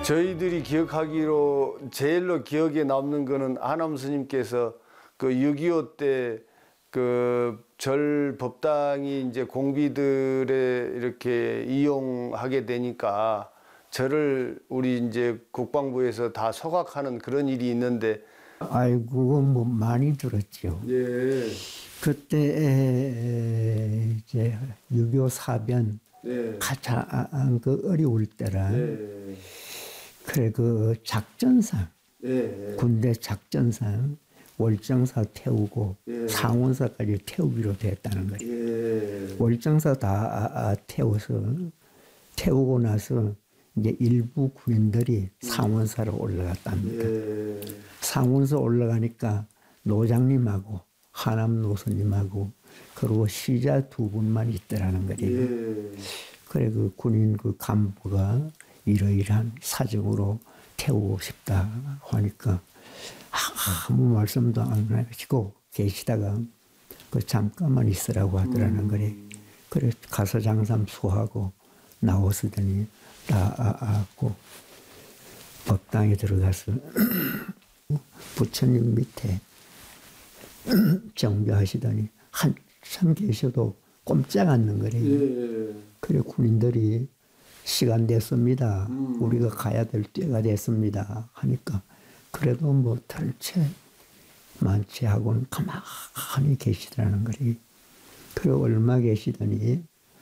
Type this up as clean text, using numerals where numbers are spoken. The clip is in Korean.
저희들이 기억하기로 제일로 기억에 남는 거는 하남 스님께서 그 6.25 때 그 절 법당이 이제 공비들의 이렇게 이용하게 되니까 절을 우리 이제 국방부에서 다 소각하는 그런 일이 있는데. 아이고, 뭐 많이 들었죠. 예. 그때 이제 6.25 사변 네. 가장 그 어려울 때라. 네. 그래 그 작전상, 네. 군대 작전상 월정사 태우고 예. 상원사까지 태우기로 됐다는 거예요. 예. 월정사 다 태우고 나서 이제 일부 군인들이 상원사로 올라갔답니다. 예. 상원사 올라가니까 노장님하고 하남 노선님하고 그리고 시자 두 분만 있더라는 거예요. 예. 그래 그 군인 그 간부가 이러이러한 사정으로 태우고 싶다 하니까 아무 말씀도 안 하시고 계시다가 그 잠깐만 있으라고 하더라는 거래. 그래 가서 장삼수하고 나왔으더니 나고 법당에 들어가서 부처님 밑에 정비하시더니 한참 계셔도 꼼짝 않는 거래. 예. 그래 군인들이 시간 됐습니다. 우리가 가야 될 때가 됐습니다. 하니까 그래도 뭐 털채 만취하고는 가만히 계시더라는 거리. 그래 얼마 계시더니